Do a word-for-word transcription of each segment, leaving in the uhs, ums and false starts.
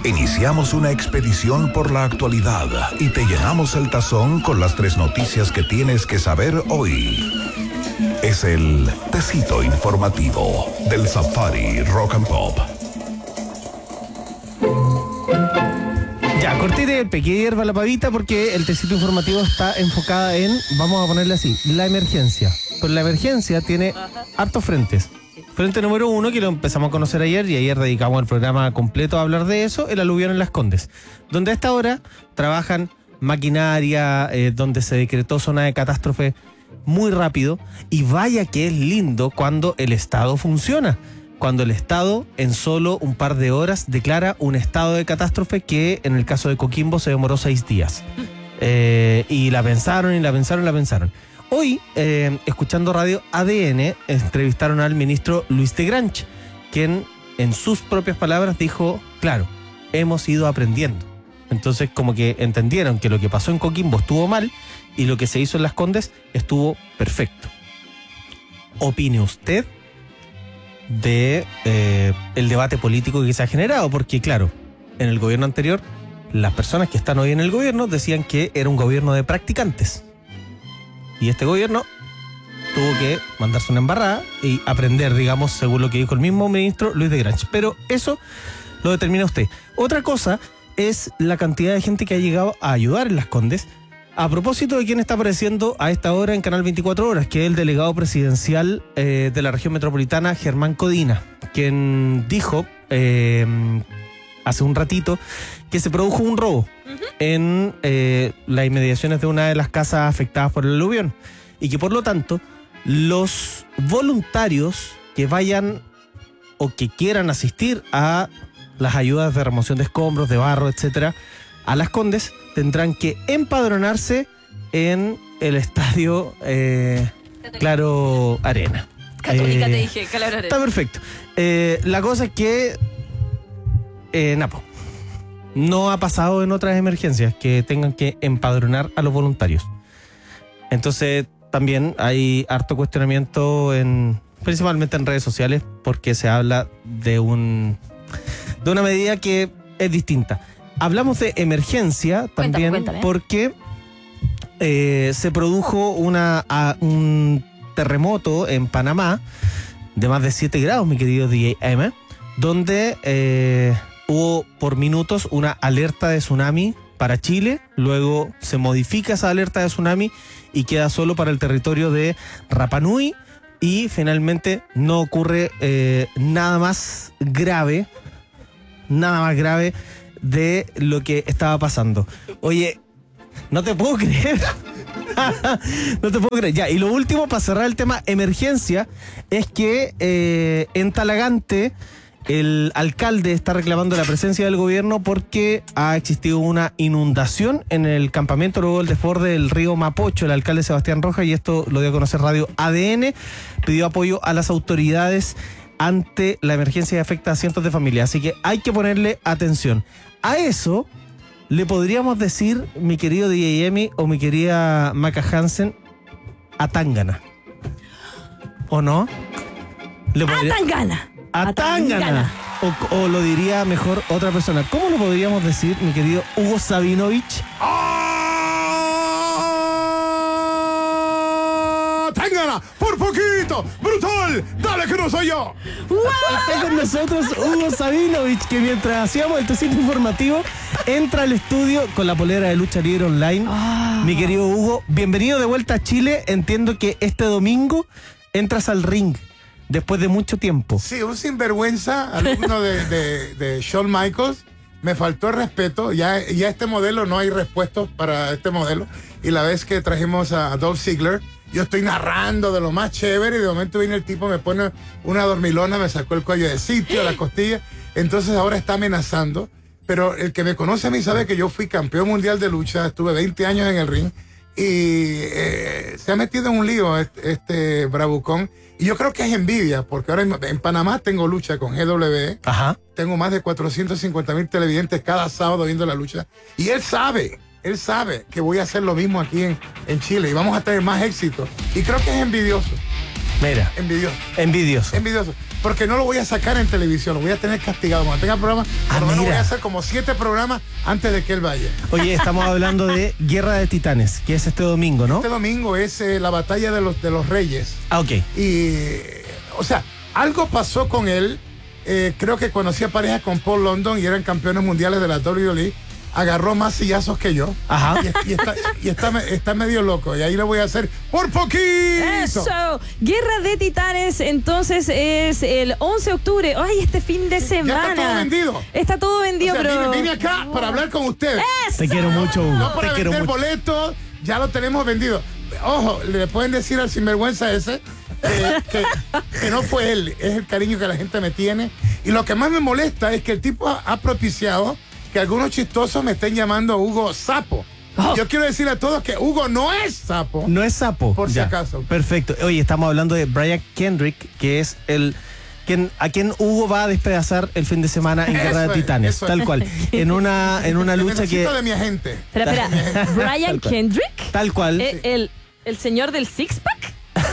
Iniciamos una expedición por la actualidad y te llenamos el tazón con las tres noticias que tienes que saber hoy. Es el Tecito Informativo del Safari Rock and Pop. Ya, cortite el pequeño hierba la pavita porque el Tecito Informativo está enfocada en, vamos a ponerle así, la emergencia. Pues la emergencia tiene hartos frentes. Frente número uno, que lo empezamos a conocer ayer, y ayer dedicamos el programa completo a hablar de eso, el aluvión en Las Condes, donde a esta hora trabajan maquinaria, eh, donde se decretó zona de catástrofe muy rápido, y vaya que es lindo cuando el Estado funciona, cuando el Estado en solo un par de horas declara un estado de catástrofe que en el caso de Coquimbo se demoró seis días. Eh, y la pensaron, y la pensaron, y la pensaron. Hoy, eh, escuchando Radio A D N, entrevistaron al ministro Luis de Granch, quien en sus propias palabras dijo, claro, hemos ido aprendiendo. Entonces como que entendieron que lo que pasó en Coquimbo estuvo mal y lo que se hizo en Las Condes estuvo perfecto. ¿Opine usted de eh, el debate político que se ha generado? Porque claro, en el gobierno anterior, las personas que están hoy en el gobierno decían que era un gobierno de practicantes. Y este gobierno tuvo que mandarse una embarrada y aprender, digamos, según lo que dijo el mismo ministro Luis de Granch. Pero eso lo determina usted. Otra cosa es la cantidad de gente que ha llegado a ayudar en Las Condes. A propósito de quién está apareciendo a esta hora en Canal veinticuatro horas, que es el delegado presidencial eh, de la región metropolitana, Germán Codina, quien dijo eh, hace un ratito que se produjo un robo uh-huh. en eh, las inmediaciones de una de las casas afectadas por el aluvión y que por lo tanto los voluntarios que vayan o que quieran asistir a las ayudas de remoción de escombros, de barro, etcétera, a Las Condes tendrán que empadronarse en el estadio eh, Claro Arena. Católica eh, te dije, Claro Arena. Está perfecto. Eh, la cosa es que eh, Napo no ha pasado en otras emergencias que tengan que empadronar a los voluntarios. Entonces también hay harto cuestionamiento en, principalmente en redes sociales, porque se habla de un de una medida que es distinta. Hablamos de emergencia también, cuéntame, cuéntame. porque eh, se produjo una a, un terremoto en Panamá de más de siete grados, mi querido D J M, donde eh, hubo por minutos una alerta de tsunami para Chile, luego se modifica esa alerta de tsunami y queda solo para el territorio de Rapa Nui, y finalmente no ocurre eh, nada más grave, nada más grave de lo que estaba pasando. Oye, no te puedo creer. No te puedo creer. Ya, y lo último, para cerrar el tema emergencia, es que eh, en Talagante el alcalde está reclamando la presencia del gobierno porque ha existido una inundación en el campamento luego del desborde del río Mapocho. El alcalde Sebastián Rojas, y esto lo dio a conocer Radio A D N, pidió apoyo a las autoridades ante la emergencia que afecta a cientos de familias. Así que hay que ponerle atención. A eso le podríamos decir, mi querido D J Emi o mi querida Maca Hansen, a Tangana. ¿O no? ¿Le podría... ¡A Tangana! ¡A Tangana! O, o lo diría mejor otra persona. ¿Cómo lo podríamos decir, mi querido Hugo Sabinovich? ¡Ah! ¡Tangana! ¡Por poquito! ¡Brutal! ¡Dale que no soy yo! Está con nosotros Hugo Sabinovich, que mientras hacíamos el Tecito Informativo entra al estudio con la polera de Lucha Libre Online. Oh. Mi querido Hugo, bienvenido de vuelta a Chile. Entiendo que este domingo entras al ring después de mucho tiempo. Sí, un sinvergüenza, alumno de, de, de Shawn Michaels. Me faltó el respeto. Ya, ya este modelo, no hay respuestos para este modelo. Y la vez que trajimos a Dolph Ziggler, yo estoy narrando de lo más chévere y de momento viene el tipo, me pone una dormilona, me sacó el cuello de sitio, la costilla. Entonces ahora está amenazando. Pero el que me conoce a mí sabe que yo fui campeón mundial de lucha, estuve veinte años en el ring y eh, se ha metido en un lío este, este bravucón. Y yo creo que es envidia, porque ahora en, en Panamá tengo lucha con G W E. Ajá. Tengo más de cuatrocientos cincuenta mil televidentes cada sábado viendo la lucha. Y él sabe, él sabe que voy a hacer lo mismo aquí en, en Chile y vamos a tener más éxito. Y creo que es envidioso. Mira. Envidioso. Envidioso. Envidioso. Porque no lo voy a sacar en televisión, lo voy a tener castigado. Cuando tenga programa, Ah, por lo menos mira. voy a hacer como siete programas antes de que él vaya. Oye, estamos hablando de Guerra de Titanes, que es este domingo, ¿no? Este domingo es eh, la batalla de los, de los reyes. Ah, ok. Y, o sea, algo pasó con él. Eh, creo que cuando hacía pareja con Paul London y eran campeones mundiales de la doble u doble u E, agarró más sillazos que yo. Ajá. Y, y está, y está, está medio loco. Y ahí lo voy a hacer por poquito. Eso. Guerra de Titanes, entonces es el once de octubre. Ay, este fin de semana. Ya está todo vendido. Está todo vendido, O sea, pero. vine, vine acá para hablar con ustedes. Te quiero mucho, Hugo. No Te para quiero vender mucho. boletos, ya lo tenemos vendido. Ojo, le pueden decir al sinvergüenza ese eh, que, que no fue él, es el cariño que la gente me tiene. Y lo que más me molesta es que el tipo ha, ha propiciado que algunos chistosos me estén llamando Hugo Sapo. Oh. Yo quiero decirle a todos que Hugo no es sapo. No es sapo. Por si Ya. acaso. Perfecto. Oye, estamos hablando de Brian Kendrick, que es el quien, a quien Hugo va a despedazar el fin de semana en Eso Guerra de es, Titanes. eso Tal es. cual. En una, en una Te lucha que. necesito de mi agente. Espera, espera. Brian Tal cual. Kendrick. Tal cual. ¿El, el, el señor del six-pack?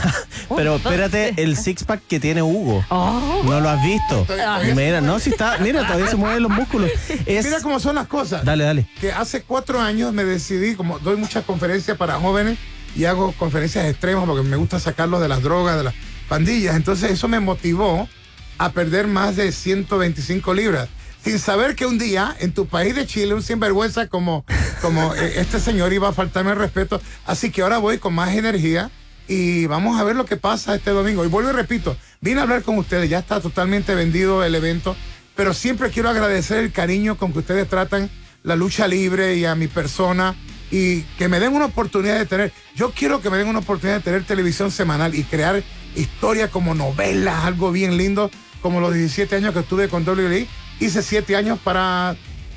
Pero Un, dos, espérate, tres. el six-pack que tiene Hugo. Oh. No lo has visto. Estoy- todavía se Mira, no, si está. Mira, todavía se mueven los músculos. Es, Mira cómo son las cosas. Dale, dale. Que hace cuatro años me decidí, como doy muchas conferencias para jóvenes y hago conferencias extremas porque me gusta sacarlos de las drogas, de las pandillas. Entonces eso me motivó a perder más de ciento veinticinco libras. Sin saber que un día en tu país de Chile un sinvergüenza como, como eh, este señor iba a faltarme el respeto. Así que ahora voy con más energía y vamos a ver lo que pasa este domingo. Y vuelvo y repito, vine a hablar con ustedes, ya está totalmente vendido el evento, pero siempre quiero agradecer el cariño con que ustedes tratan la lucha libre y a mi persona y que me den una oportunidad de tener, yo quiero que me den una oportunidad de tener televisión semanal y crear historias como novelas, algo bien lindo, como los diecisiete años que estuve con doble u doble u E. Hice siete años para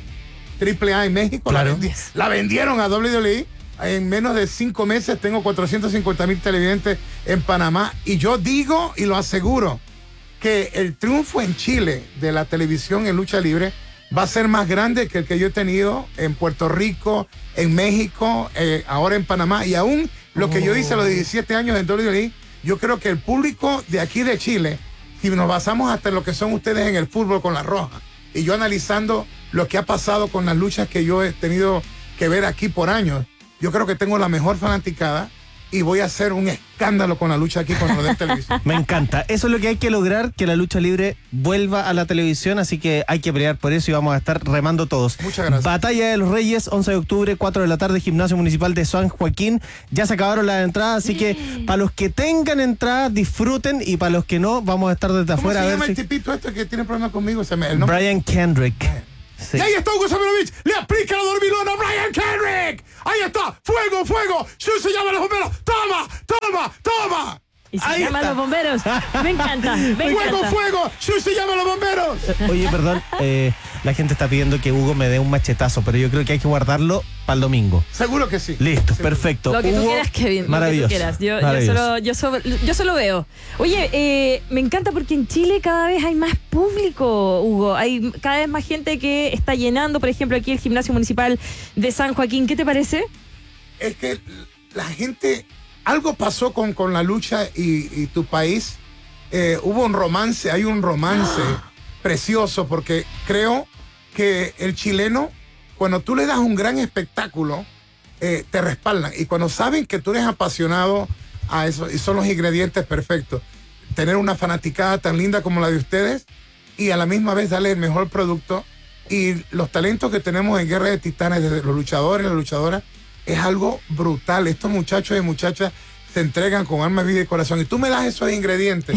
Triple A en México, Claro. la, vendi- la vendieron a doble u doble u E. En menos de cinco meses tengo cuatrocientos cincuenta mil televidentes en Panamá y yo digo y lo aseguro que el triunfo en Chile de la televisión en lucha libre va a ser más grande que el que yo he tenido en Puerto Rico, en México, eh, ahora en Panamá y aún lo que yo hice a los diecisiete años en doble u doble u E. Yo creo que el público de aquí de Chile, si nos basamos hasta en lo que son ustedes en el fútbol con la Roja y yo analizando lo que ha pasado con las luchas que yo he tenido que ver aquí por años, yo creo que tengo la mejor fanaticada y voy a hacer un escándalo con la lucha aquí con lo de televisión. Me encanta. Eso es lo que hay que lograr, que la lucha libre vuelva a la televisión, así que hay que pelear por eso y vamos a estar remando todos. Muchas gracias. Batalla de los Reyes, once de octubre, cuatro de la tarde, Gimnasio Municipal de San Joaquín. Ya se acabaron las entradas, así que para los que tengan entradas, disfruten y para los que no, vamos a estar desde ¿Cómo afuera se a llama ver el si... tipito este que tiene problemas conmigo? Se me, el nombre. Brian Kendrick. Sí. Y ahí está Hugo Sabinovich, le aplica la dormilona a Brian Kendrick. Ahí está, fuego, fuego. Shu se llama a los bomberos. Toma, toma, toma. Y se Ahí llaman está. los bomberos. Me encanta, me Fuego, encanta. fuego. Shu se llama a los bomberos. Oye, perdón, eh, la gente está pidiendo que Hugo me dé un machetazo, pero yo creo que hay que guardarlo para el domingo. Seguro que sí. Listo, Seguro. perfecto. Lo que tú Hugo, quieras, Kevin. Maravilloso. Lo que tú quieras. Yo, yo, maravilloso. solo, yo, solo, yo solo veo. Oye, eh, me encanta porque en Chile cada vez hay más público, Hugo. Hay cada vez más gente que está llenando, por ejemplo, aquí el Gimnasio Municipal de San Joaquín. ¿Qué te parece? Es que la gente, algo pasó con, con la lucha y, y tu país. Eh, hubo un romance, hay un romance precioso porque creo que el chileno, cuando tú le das un gran espectáculo, eh, te respaldan. Y cuando saben que tú eres apasionado a eso, y son los ingredientes perfectos, tener una fanaticada tan linda como la de ustedes y a la misma vez darle el mejor producto. Y los talentos que tenemos en Guerra de Titanes, desde los luchadores y las luchadoras, es algo brutal. Estos muchachos y muchachas se entregan con alma, vida y corazón. Y tú me das esos ingredientes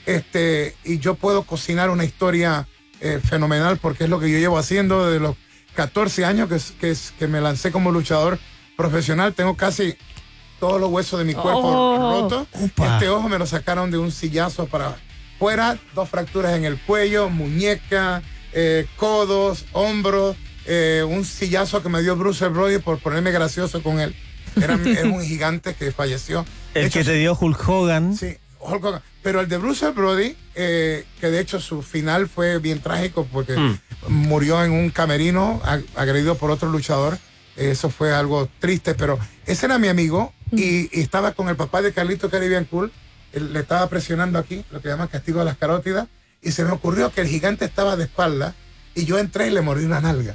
este, y yo puedo cocinar una historia eh, fenomenal porque es lo que yo llevo haciendo desde los catorce años que, que, que me lancé como luchador profesional. Tengo casi todos los huesos de mi cuerpo Oh. rotos. Upa. Este ojo me lo sacaron de un sillazo para fuera, dos fracturas en el cuello, muñeca, eh, codos, hombros, eh, un sillazo que me dio Bruce Brody por ponerme gracioso con él. Era, era un gigante que falleció. De El hecho, que te dio Hulk Hogan. Sí, Hulk Hogan. Pero el de Bruce Brody, eh, que de hecho su final fue bien trágico porque Mm. murió en un camerino ag- agredido por otro luchador. Eso fue algo triste, pero ese era mi amigo y, y estaba con el papá de Carlito Caribbean Cool él le estaba presionando aquí, lo que llaman castigo de las carótidas, y se me ocurrió que el gigante estaba de espalda y yo entré y le mordí una nalga.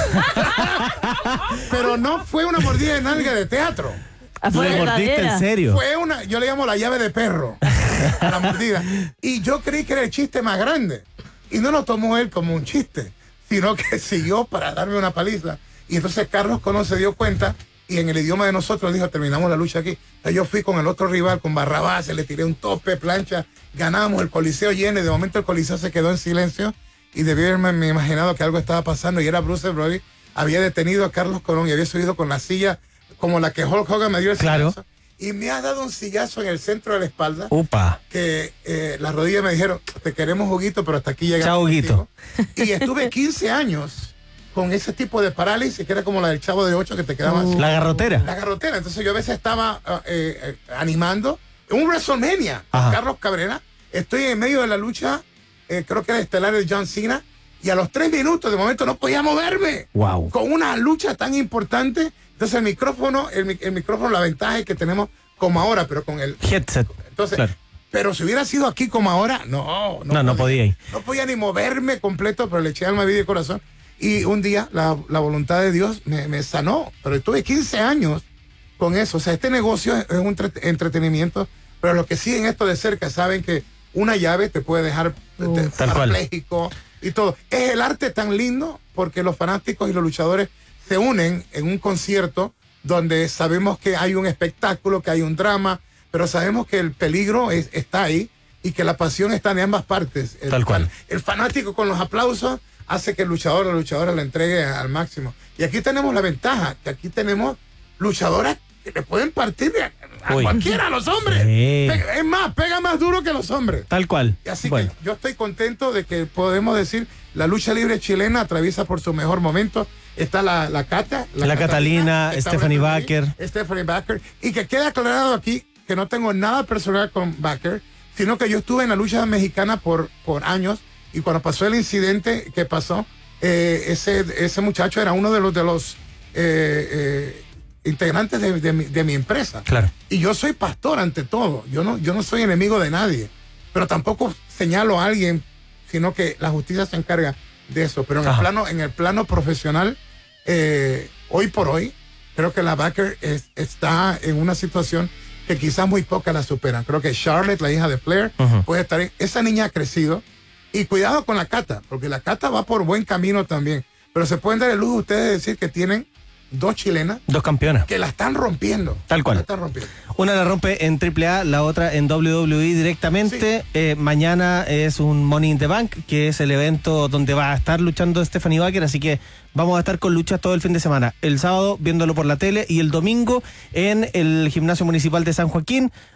Pero no fue una mordida de nalga de teatro. Fue ¿Le mordiste verdadera. en serio? Fue una, yo le llamo la llave de perro a la mordida. Y yo creí que era el chiste más grande. Y no lo tomó él como un chiste, sino que siguió para darme una paliza. Y entonces Carlos Colón se dio cuenta y en el idioma de nosotros dijo, terminamos la lucha aquí. Entonces yo fui con el otro rival, con Barrabás, le tiré un tope, plancha, ganamos, el coliseo lleno y de momento el coliseo se quedó en silencio y debí haberme me imaginado que algo estaba pasando y era Bruce Brody. Había detenido a Carlos Colón y había subido con la silla como la que Hulk Hogan me dio el Claro. sillazo. Y me ha dado un sillazo en el centro de la espalda. Upa. Que eh, las rodillas me dijeron, te queremos juguito, pero hasta aquí llegamos. Chao, Huguito. contigo. Y estuve quince años con ese tipo de parálisis, que era como la del Chavo de Ocho, que te quedaba así. La garrotera. La garrotera. Entonces yo a veces estaba eh, eh, animando un WrestleMania con Ajá. Carlos Cabrera. Estoy en medio de la lucha, eh, creo que era estelar de John Cena, y a los tres minutos de momento no podía moverme. Wow. Con una lucha tan importante. Entonces el micrófono, el, mi- el micrófono, la ventaja es que tenemos como ahora, pero con el... Headset. Entonces, Claro. pero si hubiera sido aquí como ahora, no. No, no podía ir. No podía ni moverme completo, pero le eché alma, vida y corazón. Y un día la, la voluntad de Dios me, me sanó. Pero tuve quince años con eso. O sea, este negocio es, es un tre- entretenimiento, pero los que siguen esto de cerca saben que una llave te puede dejar Uh, te- tal cual. parapléjico y todo. Es el arte tan lindo porque los fanáticos y los luchadores se unen en un concierto donde sabemos que hay un espectáculo, que hay un drama, pero sabemos que el peligro es- está ahí y que la pasión está de ambas partes. El, Tal cual. fan- el fanático con los aplausos hace que el luchador o la luchadora la entregue al máximo. Y aquí tenemos la ventaja, que aquí tenemos luchadoras que le pueden partir a, a Uy. cualquiera, a los hombres. Sí. Pega- es más, pega más duro que los hombres. Tal cual. Y así Bueno. que yo estoy contento de que podemos decir la lucha libre chilena atraviesa por su mejor momento. Está la, la Cata, La Catalina, está Stephanie Brenda Lee, Baker. Stephanie Baker. Y que quede aclarado aquí que no tengo nada personal con Baker, sino que yo estuve en la lucha mexicana por, por años y cuando pasó el incidente que pasó, eh, ese, ese muchacho era uno de los, de los eh, eh, integrantes de, de mi, de mi empresa. Claro. Y yo soy pastor ante todo. Yo no, yo no soy enemigo de nadie. Pero tampoco señalo a alguien, sino que la justicia se encarga de eso. Pero en el Ajá. plano, en el plano profesional, eh, hoy por hoy, creo que la Baker es- está en una situación que quizás muy pocas la superan. Creo que Charlotte, la hija de Flair, Ujú. puede estar en, esa niña ha crecido. Y cuidado con la Cata, porque la Cata va por buen camino también. Pero se pueden dar el lujo ustedes de decir que tienen dos chilenas Dos campeonas. que la están rompiendo. Tal cual. La están rompiendo. Una la rompe en triple A, la otra en doble u doble u E directamente. Eh, mañana es un Money in the Bank, que es el evento donde va a estar luchando Stephanie Baker, así que vamos a estar con luchas todo el fin de semana. El sábado viéndolo por la tele y el domingo en el Gimnasio Municipal de San Joaquín,